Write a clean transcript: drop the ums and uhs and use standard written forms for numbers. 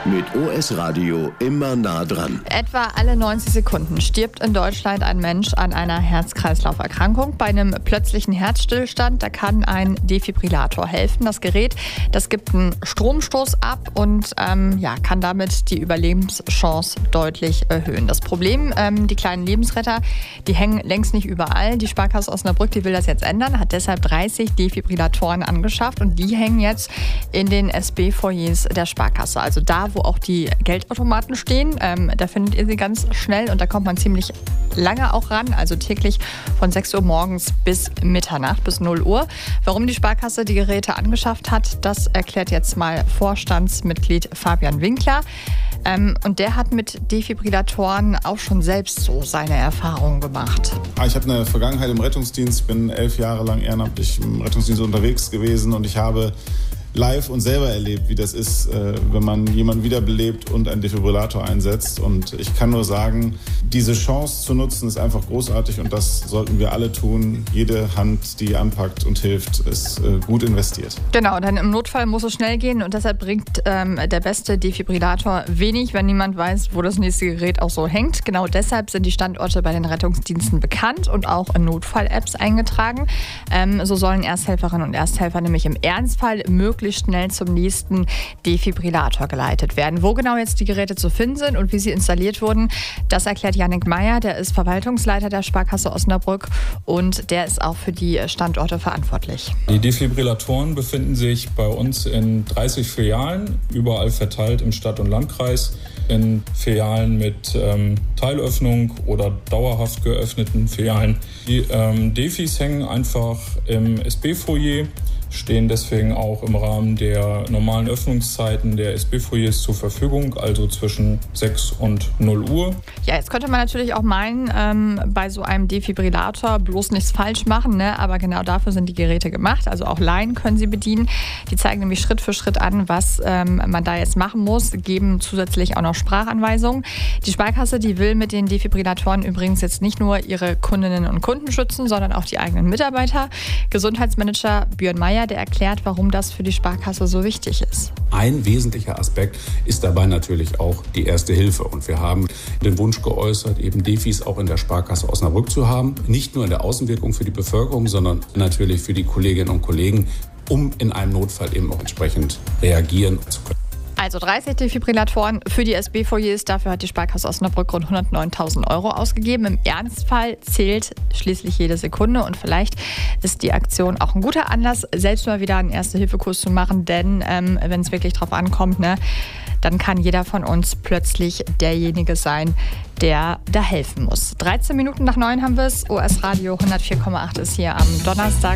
Mit OS Radio immer nah dran. Etwa alle 90 Sekunden stirbt in Deutschland ein Mensch an einer Herz-Kreislauf-Erkrankung. Bei einem plötzlichen Herzstillstand, da kann ein Defibrillator helfen. Das Gerät, das gibt einen Stromstoß ab und kann damit die Überlebenschance deutlich erhöhen. Das Problem, die kleinen Lebensretter, die hängen längst nicht überall. Die Sparkasse Osnabrück, die will das jetzt ändern, hat deshalb 30 Defibrillatoren angeschafft und die hängen jetzt in den SB-Foyers der Sparkasse. Also da, wo auch die Geldautomaten stehen. Da findet ihr sie ganz schnell und da kommt man ziemlich lange auch ran, also täglich von 6 Uhr morgens bis Mitternacht, bis 0 Uhr. Warum die Sparkasse die Geräte angeschafft hat, das erklärt jetzt mal Vorstandsmitglied Fabian Winkler. Und der hat mit Defibrillatoren auch schon selbst so seine Erfahrungen gemacht. Ich habe eine Vergangenheit im Rettungsdienst, bin 11 Jahre lang ehrenamtlich im Rettungsdienst unterwegs gewesen und ich habe live und selber erlebt, wie das ist, wenn man jemanden wiederbelebt und einen Defibrillator einsetzt. Und ich kann nur sagen, diese Chance zu nutzen ist einfach großartig und das sollten wir alle tun. Jede Hand, die anpackt und hilft, ist gut investiert. Genau, denn im Notfall muss es schnell gehen und deshalb bringt der beste Defibrillator wenig, wenn niemand weiß, wo das nächste Gerät auch so hängt. Genau deshalb sind die Standorte bei den Rettungsdiensten bekannt und auch in Notfall-Apps eingetragen. So sollen Ersthelferinnen und Ersthelfer nämlich im Ernstfall möglichst schnell zum nächsten Defibrillator geleitet werden. Wo genau jetzt die Geräte zu finden sind und wie sie installiert wurden, das erklärt Jannik Meyer, der ist Verwaltungsleiter der Sparkasse Osnabrück und der ist auch für die Standorte verantwortlich. Die Defibrillatoren befinden sich bei uns in 30 Filialen, überall verteilt im Stadt- und Landkreis, in Filialen mit Teilöffnung oder dauerhaft geöffneten Filialen. Die Defis hängen einfach im SB-Foyer, stehen deswegen auch im Rahmen der normalen Öffnungszeiten der SB-Foyers zur Verfügung, also zwischen 6 und 0 Uhr. Ja, jetzt könnte man natürlich auch meinen, bei so einem Defibrillator bloß nichts falsch machen, ne? Aber genau dafür sind die Geräte gemacht. Also auch Laien können sie bedienen. Die zeigen nämlich Schritt für Schritt an, was man da jetzt machen muss, geben zusätzlich auch noch Sprachanweisungen. Die Sparkasse, die will mit den Defibrillatoren übrigens jetzt nicht nur ihre Kundinnen und Kunden schützen, sondern auch die eigenen Mitarbeiter. Gesundheitsmanager Björn Meyer, der erklärt, warum das für die Sparkasse so wichtig ist. Ein wesentlicher Aspekt ist dabei natürlich auch die Erste Hilfe. Und wir haben den Wunsch geäußert, eben Defis auch in der Sparkasse Osnabrück zu haben. Nicht nur in der Außenwirkung für die Bevölkerung, sondern natürlich für die Kolleginnen und Kollegen, um in einem Notfall eben auch entsprechend reagieren zu können. Also 30 Defibrillatoren für die SB-Foyers. Dafür hat die Sparkasse Osnabrück rund 109.000 € ausgegeben. Im Ernstfall zählt schließlich jede Sekunde. Und vielleicht ist die Aktion auch ein guter Anlass, selbst mal wieder einen Erste-Hilfe-Kurs zu machen. Denn wenn es wirklich drauf ankommt, dann kann jeder von uns plötzlich derjenige sein, der da helfen muss. 13 Minuten nach 9 haben wir es. OS Radio 104,8 ist hier am Donnerstag.